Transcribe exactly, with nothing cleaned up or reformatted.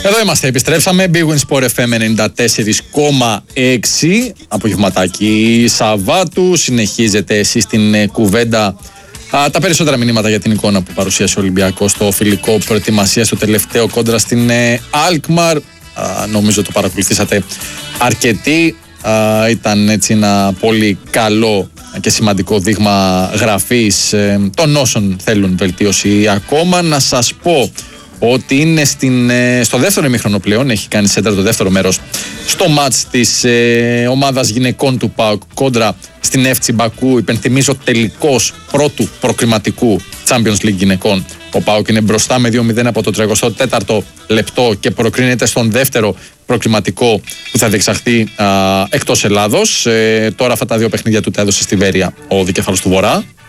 Εδώ είμαστε, επιστρέψαμε. Big Win Sport εφ εμ ενενήντα τέσσερα κόμμα έξι. Απογευματάκι Σαββάτου. Συνεχίζετε εσείς την κουβέντα. Α, τα περισσότερα μηνύματα για την εικόνα που παρουσίασε ο Ολυμπιακός στο φιλικό προετοιμασία στο τελευταίο κόντρα στην ε, Alkmaar. Α, νομίζω το παρακολουθήσατε αρκετοί. Α, ήταν έτσι ένα πολύ καλό και σημαντικό δείγμα γραφής ε, των όσων θέλουν βελτίωση ακόμα. Να σας πω ότι είναι στην, ε, στο δεύτερο ημίχρονο πλέον, έχει κάνει σέντρα το δεύτερο μέρος στο μάτς της ε, ομάδας γυναικών του ΠΑΟΚ κόντρα στην εφ σι Μπακού. Υπενθυμίζω τελικός πρώτου προκριματικού Champions League γυναικών. Ο ΠΑΟΚ είναι μπροστά με δύο μηδέν από το τριακοστό τέταρτο λεπτό και προκρίνεται στον δεύτερο προκριματικό που θα διεξαχθεί α, εκτός Ελλάδος. Ε, τώρα αυτά τα δύο παιχνίδια του τα έδωσε στη Βέρεια ο δικέφαλος του Βορρά.